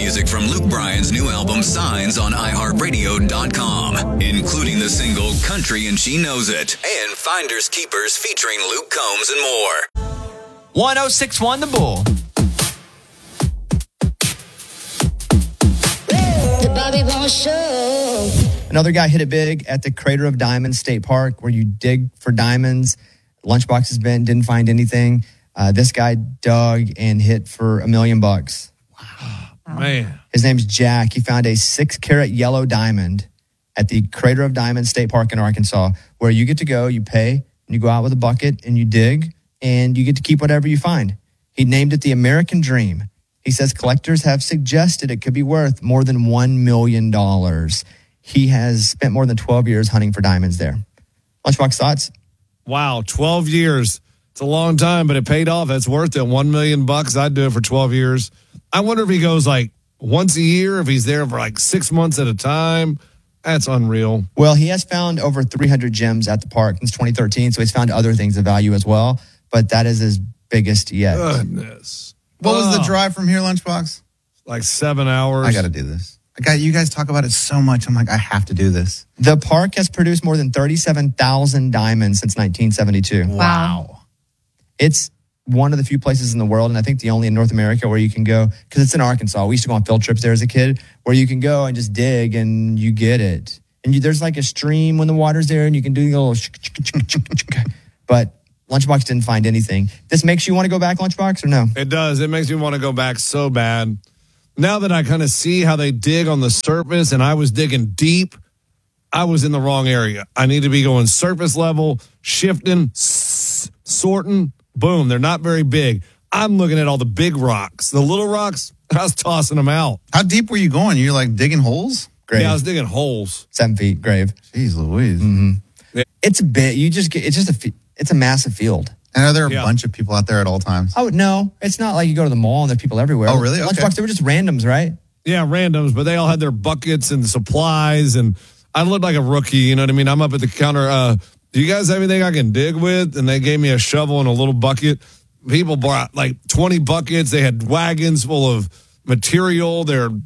music from Luke Bryan's new album Signs on iHeartRadio.com, including the single Country and She Knows It, and Finders Keepers featuring Luke Combs and more. 1061 The Bull. The Bobby Bones Show. Another guy hit it big at the Crater of Diamonds State Park, where you dig for diamonds. Lunchbox has been, didn't find anything. This guy dug and hit for $1 million. Wow. Man. His name's Jack. He found a 6-carat yellow diamond at the Crater of Diamonds State Park in Arkansas, where you get to go, you pay, and you go out with a bucket and you dig, and you get to keep whatever you find. He named it the American Dream. He says collectors have suggested it could be worth more than $1 million. He has spent more than 12 years hunting for diamonds there. Lunchbox, thoughts? Wow, 12 years. It's a long time, but it paid off. That's worth it. $1 million. I'd do it for 12 years. I wonder if he goes like once a year, if he's there for like 6 months at a time. That's unreal. Well, he has found over 300 gems at the park since 2013, so he's found other things of value as well, but that is his biggest yet. Goodness. What was the drive from here, Lunchbox? Like 7 hours. I got to do this. You guys talk about it so much. I'm like, I have to do this. The park has produced more than 37,000 diamonds since 1972. Wow. It's one of the few places in the world, and I think the only in North America where you can go, because it's in Arkansas. We used to go on field trips there as a kid, where you can go and just dig and you get it. And there's like a stream when the water's there, and you can do the little but Lunchbox didn't find anything. This makes you want to go back, Lunchbox, or no? It does. It makes me want to go back so bad. Now that I kind of see how they dig on the surface, and I was digging deep, I was in the wrong area. I need to be going surface level, shifting, sorting. Boom, they're not very big. I'm looking at all the big rocks. The little rocks, I was tossing them out. How deep were you going? You're like digging holes? Grave. Yeah, I was digging holes. 7 feet, grave. Jeez Louise. Mm-hmm. Yeah. It's a bit. It's a massive field. And are there a bunch of people out there at all times? Oh, no. It's not like you go to the mall and there's people everywhere. Oh, really? Okay. Lunchbox, they were just randoms, right? Yeah, randoms, but they all had their buckets and supplies, and I looked like a rookie, you know what I mean? I'm up at the counter. Do you guys have anything I can dig with? And they gave me a shovel and a little bucket. People brought like 20 buckets. They had wagons full of material. They're